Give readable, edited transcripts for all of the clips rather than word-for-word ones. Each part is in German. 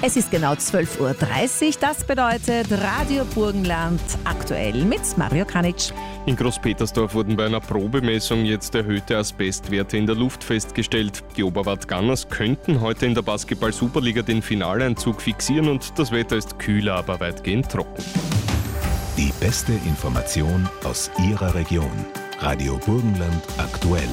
Es ist genau 12.30 Uhr. Das bedeutet Radio Burgenland aktuell mit Mario Kanic. In Großpetersdorf wurden bei einer Probemessung jetzt erhöhte Asbestwerte in der Luft festgestellt. Die Oberwart Gunners könnten heute in der Basketball-Superliga den Finaleinzug fixieren und das Wetter ist kühler, aber weitgehend trocken. Die beste Information aus Ihrer Region. Radio Burgenland aktuell.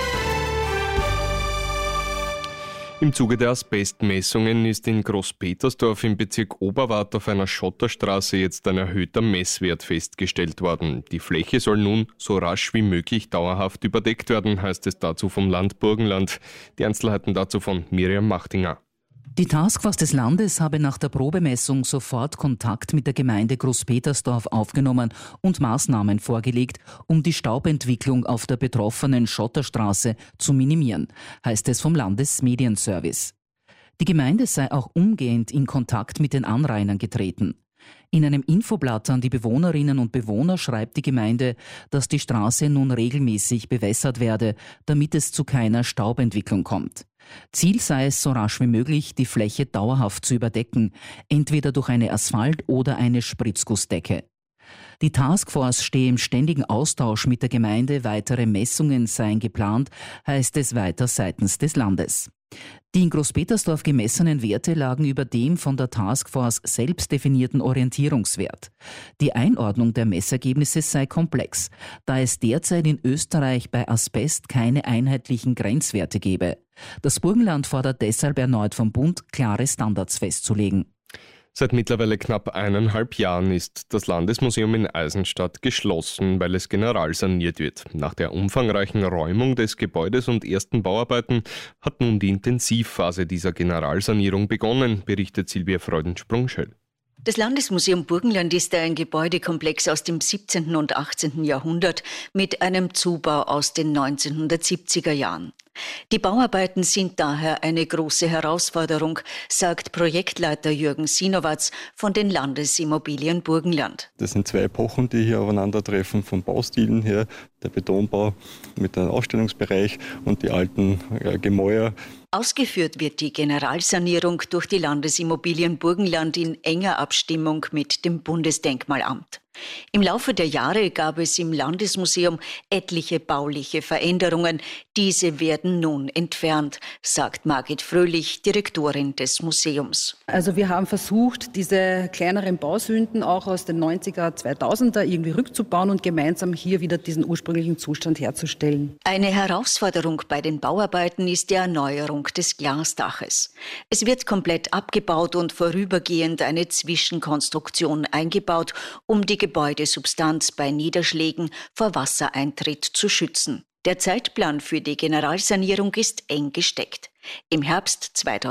Im Zuge der Asbestmessungen ist in Großpetersdorf im Bezirk Oberwart auf einer Schotterstraße jetzt ein erhöhter Messwert festgestellt worden. Die Fläche soll nun so rasch wie möglich dauerhaft überdeckt werden, heißt es dazu vom Land Burgenland. Die Einzelheiten dazu von Miriam Machtinger. Die Taskforce des Landes habe nach der Probemessung sofort Kontakt mit der Gemeinde Großpetersdorf aufgenommen und Maßnahmen vorgelegt, um die Staubentwicklung auf der betroffenen Schotterstraße zu minimieren, heißt es vom Landesmedienservice. Die Gemeinde sei auch umgehend in Kontakt mit den Anrainern getreten. In einem Infoblatt an die Bewohnerinnen und Bewohner schreibt die Gemeinde, dass die Straße nun regelmäßig bewässert werde, damit es zu keiner Staubentwicklung kommt. Ziel sei es, so rasch wie möglich die Fläche dauerhaft zu überdecken, entweder durch eine Asphalt- oder eine Spritzgussdecke. Die Taskforce stehe im ständigen Austausch mit der Gemeinde, weitere Messungen seien geplant, heißt es weiter seitens des Landes. Die in Großpetersdorf gemessenen Werte lagen über dem von der Taskforce selbst definierten Orientierungswert. Die Einordnung der Messergebnisse sei komplex, da es derzeit in Österreich bei Asbest keine einheitlichen Grenzwerte gebe. Das Burgenland fordert deshalb erneut vom Bund, klare Standards festzulegen. Seit mittlerweile knapp 1,5 Jahren ist das Landesmuseum in Eisenstadt geschlossen, weil es generalsaniert wird. Nach der umfangreichen Räumung des Gebäudes und ersten Bauarbeiten hat nun die Intensivphase dieser Generalsanierung begonnen, berichtet Silvia Freudensprung-Schöll. Das Landesmuseum Burgenland ist ein Gebäudekomplex aus dem 17. und 18. Jahrhundert mit einem Zubau aus den 1970er Jahren. Die Bauarbeiten sind daher eine große Herausforderung, sagt Projektleiter Jürgen Sinowatz von den Landesimmobilien Burgenland. Das sind zwei Epochen, die hier aufeinandertreffen, vom Baustilen her, der Betonbau mit einem Ausstellungsbereich und die alten Gemäuer. Ausgeführt wird die Generalsanierung durch die Landesimmobilien Burgenland in enger Abstimmung mit dem Bundesdenkmalamt. Im Laufe der Jahre gab es im Landesmuseum etliche bauliche Veränderungen. Diese werden nun entfernt, sagt Margit Fröhlich, Direktorin des Museums. Also wir haben versucht, diese kleineren Bausünden auch aus den 90er, 2000er irgendwie rückzubauen und gemeinsam hier wieder diesen ursprünglichen Zustand herzustellen. Eine Herausforderung bei den Bauarbeiten ist die Erneuerung des Glasdaches. Es wird komplett abgebaut und vorübergehend eine Zwischenkonstruktion eingebaut, um die Gebäudesubstanz bei Niederschlägen vor Wassereintritt zu schützen. Der Zeitplan für die Generalsanierung ist eng gesteckt. Im Herbst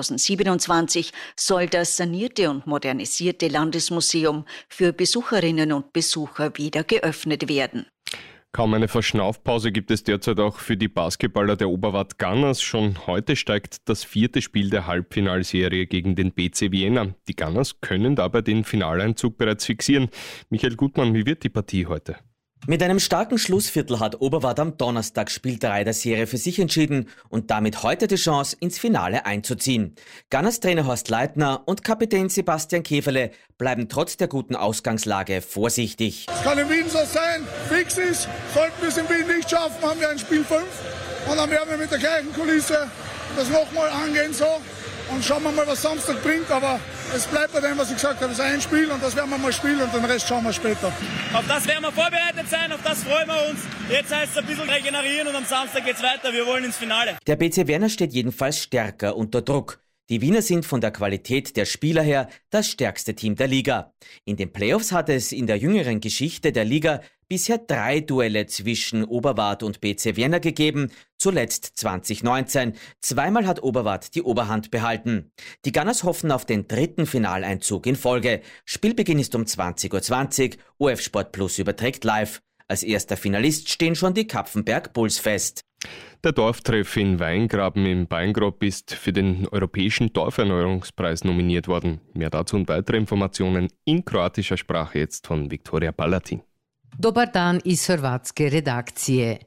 2027 soll das sanierte und modernisierte Landesmuseum für Besucherinnen und Besucher wieder geöffnet werden. Kaum eine Verschnaufpause gibt es derzeit auch für die Basketballer der Oberwart Gunners. Schon heute steigt das 4. Spiel der Halbfinalserie gegen den BC Vienna. Die Gunners können dabei den Finaleinzug bereits fixieren. Michael Gutmann, wie wird die Partie heute? Mit einem starken Schlussviertel hat Oberwart am Donnerstag Spiel 3 der Serie für sich entschieden und damit heute die Chance, ins Finale einzuziehen. Gunners Trainer Horst Leitner und Kapitän Sebastian Käferle bleiben trotz der guten Ausgangslage vorsichtig. Es kann in Wien so sein, fix ist, sollten wir es in Wien nicht schaffen, haben wir ein Spiel 5 und dann werden wir mit der gleichen Kulisse das nochmal angehen so und schauen wir mal, was Samstag bringt, aber es bleibt bei dem, was ich gesagt habe, es ist ein Spiel und das werden wir mal spielen und den Rest schauen wir später. Auf das werden wir vorbereitet sein, auf das freuen wir uns. Jetzt heißt es ein bisschen regenerieren und am Samstag geht's weiter, wir wollen ins Finale. Der BC Vienna steht jedenfalls stärker unter Druck. Die Wiener sind von der Qualität der Spieler her das stärkste Team der Liga. In den Playoffs hat es in der jüngeren Geschichte der Liga bisher 3 Duelle zwischen Oberwart und BC Vienna gegeben, zuletzt 2019. Zweimal hat Oberwart die Oberhand behalten. Die Gunners hoffen auf den 3. Finaleinzug in Folge. Spielbeginn ist um 20:20 Uhr, OF Sport Plus überträgt live. Als erster Finalist stehen schon die Kapfenberg Bulls fest. Der Dorftreff in Weingraben im Beingrab ist für den Europäischen Dorferneuerungspreis nominiert worden. Mehr dazu und weitere Informationen in kroatischer Sprache jetzt von Viktoria Palatin. Dobar dan iz hrvatske redakcije.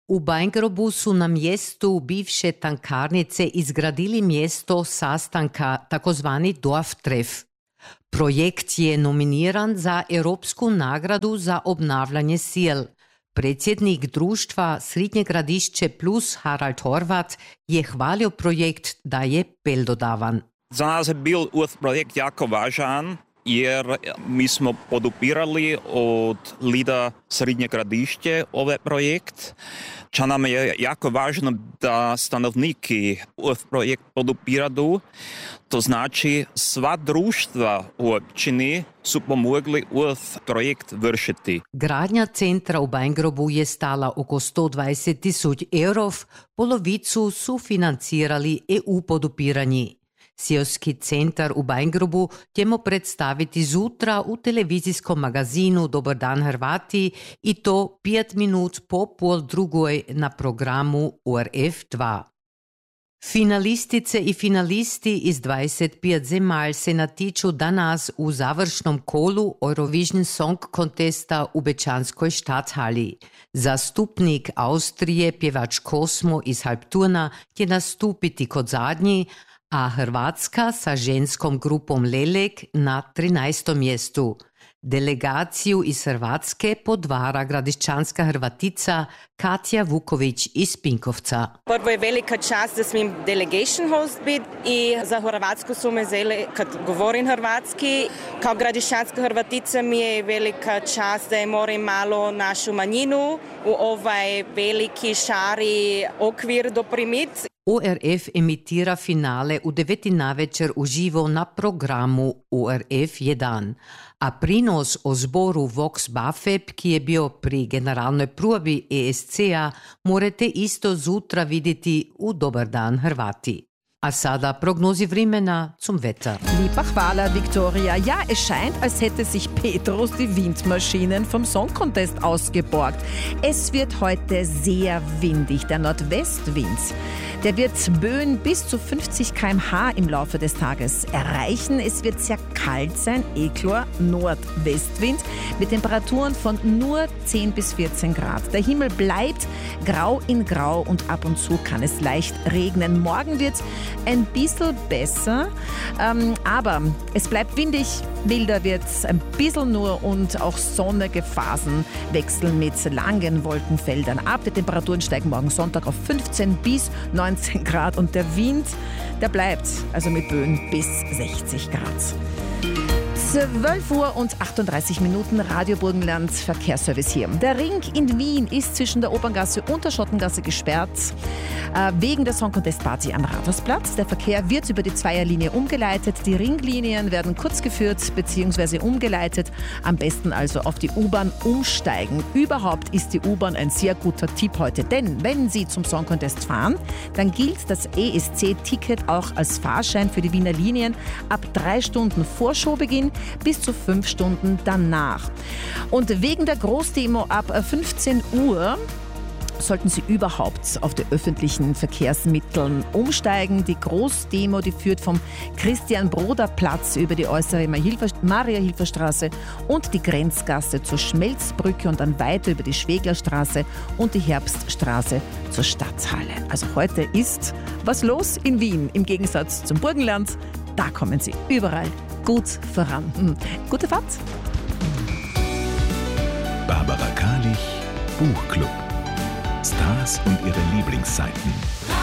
U Bajngrobu su na mjestu bivše tankarnice izgradili mjesto sastanka, takozvani Dorftref. Projekt je nominiran za Evropsku nagradu za obnavljanje sil. Predsjednik društva Srednje Gradišće Plus Harald Horvat je hvalio projekt da je peldodavan. Za nas je bil projekt jako važan, jer mi smo podupirali od Lida Srednje Gradišće ovaj projekt. Čo nam je jako važno da stanovniki projekt podupiraju. To znači sva društva u općini su pomogli projekt vršiti. Gradnja centra u Bajngrobu je stala oko 120.000 evrov, polovicu su financirali EU podupiranji. Seoski centar u Bajngrobu ćemo predstaviti zutra u televizijskom magazinu Dobar dan Hrvati i to 5 minut po 1:30 na programu ORF 2. Finalistice i finalisti iz 25 zemalj se natiču danas u završnom kolu Eurovision Song Contesta u Bečanskoj Stadthalli. Zastupnik Austrije, pjevač Kosmo iz Halbturna, će nastupiti kod zadnji, a Hrvatska sa ženskom grupom Lelek na 13. mjestu. Delegaciju iz Hrvatske podvara gradišćanska Hrvatica Katja Vuković iz Pinkovca. Prvo je velika čast da smim delegation host biti i za Hrvatsku su me zeli kad govorim hrvatski. Kao gradišćanska Hrvatica mi je velika čast da je moram malo našu manjinu u ovaj veliki šari okvir doprimiti. ORF emitira finale u 9 navečer uživo na programu ORF 1. A prinos o zboru Vox Bafeb, ki je bio pri generalnoj probi ESC-a, morate isto zutra vidjeti u Dobar dan Hrvati. A sada prognozi vremena zum Wetter. Lieber hvala, Viktoria. Ja, es scheint, als hätte sich Petrus die Windmaschinen vom Song Contest ausgeborgt. Es wird heute sehr windig, der Nordwestwind. Der wird Böen bis zu 50 km/h im Laufe des Tages erreichen. Es wird sehr kalt sein, Eklor, Nordwestwind mit Temperaturen von nur 10 bis 14 Grad. Der Himmel bleibt grau in grau und ab und zu kann es leicht regnen. Morgen wird es ein bisschen besser, aber es bleibt windig. Wilder wird es ein bisschen nur und auch sonnige Phasen wechseln mit langen Wolkenfeldern ab. Die Temperaturen steigen morgen Sonntag auf 15 bis 19 Grad und der Wind, der bleibt also mit Böen bis 60 Grad. 12:38 Radio Burgenland, Verkehrsservice hier. Der Ring in Wien ist zwischen der Operngasse und der Schottengasse gesperrt, wegen der Song Contest Party am Rathausplatz. Der Verkehr wird über die Zweierlinie umgeleitet. Die Ringlinien werden kurz geführt bzw. umgeleitet. Am besten also auf die U-Bahn umsteigen. Überhaupt ist die U-Bahn ein sehr guter Tipp heute, denn wenn Sie zum Song Contest fahren, dann gilt das ESC-Ticket auch als Fahrschein für die Wiener Linien ab 3 Stunden vor Showbeginn bis zu 5 Stunden danach. Und wegen der Großdemo ab 15 Uhr sollten Sie überhaupt auf die öffentlichen Verkehrsmitteln umsteigen. Die Großdemo, die führt vom Christian-Broder-Platz über die äußere Maria-Hilfer-Straße und die Grenzgasse zur Schmelzbrücke und dann weiter über die Schweglerstraße und die Herbststraße zur Stadthalle. Also heute ist was los in Wien. Im Gegensatz zum Burgenland, da kommen Sie überall gut voran. Gute Fahrt! Barbara Karlich, Buchclub. Stars und ihre Lieblingsseiten.